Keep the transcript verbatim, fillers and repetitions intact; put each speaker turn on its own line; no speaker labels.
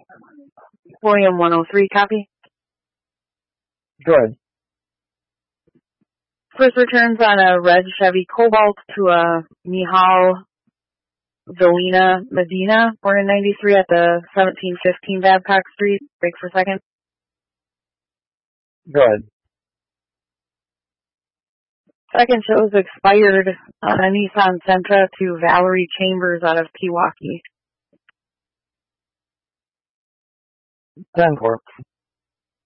William one oh three, copy.
Go ahead.
First returns on a red Chevy Cobalt to a Nihal Velina Medina, born in ninety-three at the seventeen fifteen Babcock Street. Break for a second.
Go ahead.
Second shows expired on a Nissan Sentra to Valerie Chambers out of Pewaukee.
ten four.